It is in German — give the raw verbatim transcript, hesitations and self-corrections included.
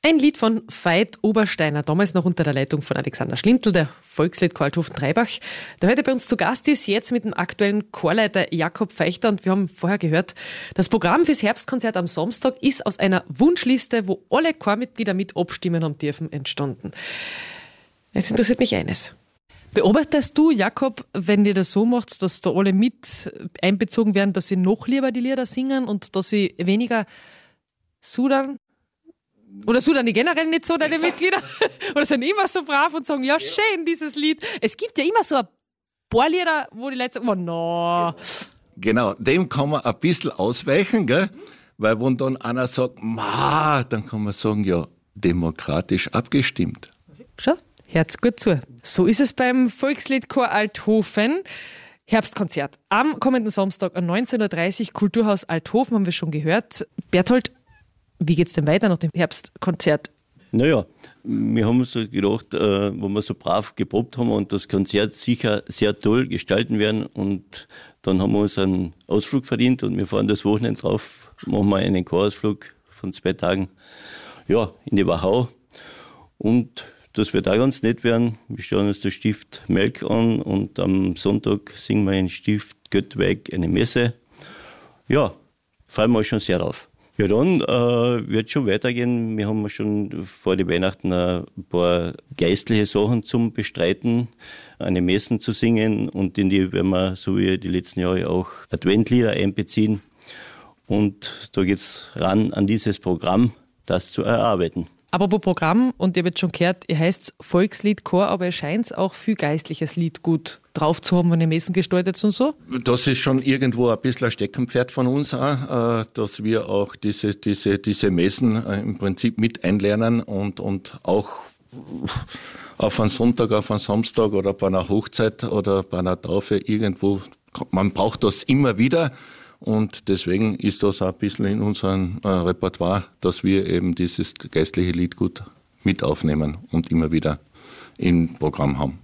Ein Lied von Veit Obersteiner, damals noch unter der Leitung von Alexander Schlintl, der Volksliedchor Althofen-Treibach, der heute bei uns zu Gast ist, jetzt mit dem aktuellen Chorleiter Jakob Feichter. Und wir haben vorher gehört, das Programm fürs Herbstkonzert am Samstag ist aus einer Wunschliste, wo alle Chormitglieder mit abstimmen haben dürfen, entstanden. Jetzt interessiert mich eines. Beobachtest du, Jakob, wenn ihr das so macht, dass da alle mit einbezogen werden, dass sie noch lieber die Lieder singen und dass sie weniger sudern? Oder sudern die generell nicht so, deine Mitglieder? Oder sind immer so brav und sagen, ja, schön, dieses Lied. Es gibt ja immer so ein paar Lieder, wo die Leute sagen, oh, no. Genau, dem kann man ein bisschen ausweichen, gell? Weil wenn dann einer sagt, ma, dann kann man sagen, ja, demokratisch abgestimmt. Schau, hört's gut zu. So ist es beim Volksliedchor Althofen. Herbstkonzert am kommenden Samstag um neunzehn Uhr dreißig, Kulturhaus Althofen, haben wir schon gehört. Berthold, wie geht's denn weiter nach dem Herbstkonzert? Naja, wir haben uns so gedacht, äh, wo wir so brav geprobt haben und das Konzert sicher sehr toll gestalten werden, und dann haben wir uns einen Ausflug verdient und wir fahren das Wochenende drauf, machen wir einen Chorausflug von zwei Tagen, ja, in die Wachau, und das wird auch ganz nett werden. Wir schauen uns das Stift Melk an und am Sonntag singen wir in Stift Göttweig eine Messe. Ja, freuen wir uns schon sehr drauf. Ja, dann äh, wird schon weitergehen. Wir haben schon vor die Weihnachten ein paar geistliche Sachen zum Bestreiten, eine Messen zu singen, und in die werden wir, so wie die letzten Jahre, auch Adventlieder einbeziehen. Und da geht's ran an dieses Programm, das zu erarbeiten. Aber pro Programm, und ihr habt schon gehört, ihr heißt Volksliedchor, aber ihr scheint auch viel geistliches Lied gut drauf zu haben, wenn ihr Messen gestaltet und so? Das ist schon irgendwo ein bisschen ein Steckenpferd von uns auch, dass wir auch diese, diese, diese Messen im Prinzip mit einlernen und, und auch auf einen Sonntag, auf einen Samstag oder bei einer Hochzeit oder bei einer Taufe irgendwo, man braucht das immer wieder. Und deswegen ist das auch ein bisschen in unserem äh, Repertoire, dass wir eben dieses geistliche Lied gut mit aufnehmen und immer wieder im Programm haben.